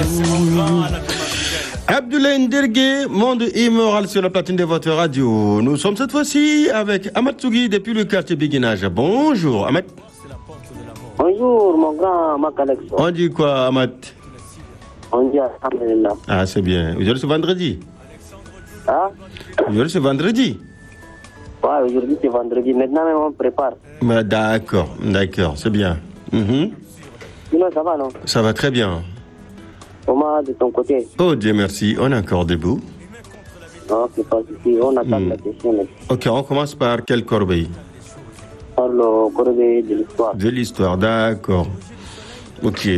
Abdoulaye Ndergué, monde immoral sur la platine de votre radio. Nous sommes cette fois-ci avec Ahmed Sougui depuis le quartier Béguinage. Bonjour Ahmed. Bonjour mon grand Mac Alex. On dit quoi Ahmed? On dit alhamdulillah. Ah c'est bien. Aujourd'hui c'est vendredi. Ah? Aujourd'hui c'est vendredi. Ouais, aujourd'hui c'est vendredi. Maintenant même on prépare. D'accord, c'est bien. Sinon ça va non? Ça va très bien. Comment de ton côté? Oh Dieu merci, on est encore debout. Non, c'est pas suffisant. On attend la question. Ok, on commence par quelle corbeille? Par le corbeille de l'histoire. De l'histoire, d'accord. Ok.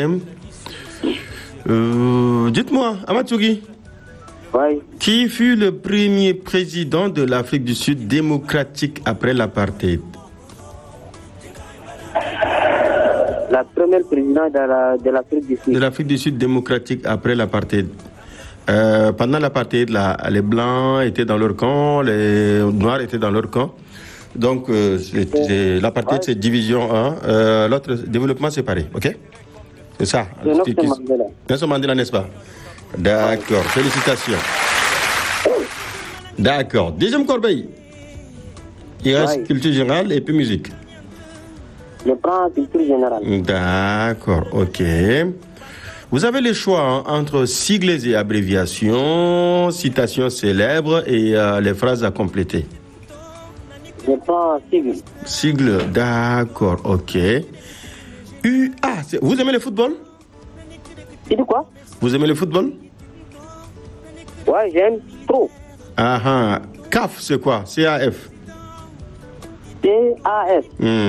Dites-moi, Amatougi. Oui. Qui fut le premier président de l'Afrique du Sud démocratique après l'apartheid? La première présidente de l'Afrique du Sud. De l'Afrique du Sud démocratique après l'apartheid. Pendant l'apartheid, les Blancs étaient dans leur camp, les Noirs étaient dans leur camp. Donc, l'apartheid, c'est division 1. L'autre, développement séparé. OK? C'est ça. Nelson Mandela, n'est-ce pas? D'accord. Félicitations. D'accord. Deuxième corbeille. Il reste culture générale et puis musique. Je prends culture générale. D'accord, ok. Vous avez le choix entre sigles et abréviations, citations célèbres et les phrases à compléter. Je prends sigle. Sigle, d'accord, ok. Vous aimez le football? Tu dis quoi? Vous aimez le football? Ouais, j'aime trop. CAF, c'est quoi? CAF. CAF.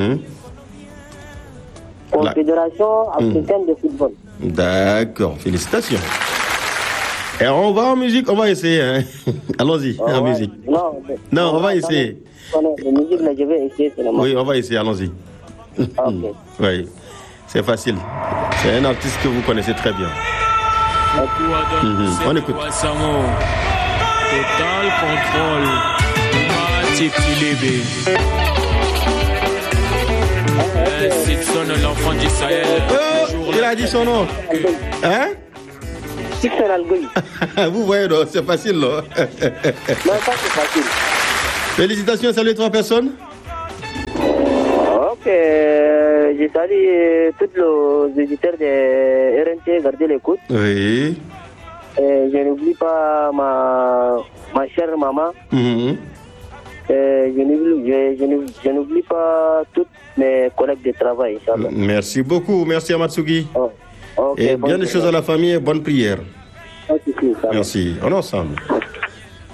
Confédération africaine de football. D'accord, félicitations. Et on va en musique, on va essayer. Hein. Allons-y, en musique. Non, on va essayer. La musique, là, je vais essayer seulement. Oui, on va essayer, allons-y. Ok. Oui, c'est facile. C'est un artiste que vous connaissez très bien. On écoute. Total contrôle. Simpson, l'enfant du Sahel. Il a dit son nom. Hein? Simpson Algoï. Vous voyez, non, c'est facile, non? Non, ça c'est facile. Félicitations, salut 3 personnes. Ok, je salue tous les auditeurs de RNT, gardez l'écoute. Oui. Et je n'oublie pas ma chère maman. Je n'oublie pas tous mes collègues de travail, Inch'Allah. Merci beaucoup, merci Amatsugi. Okay, et bien des choses à la famille et bonne prière. Merci, on est ensemble.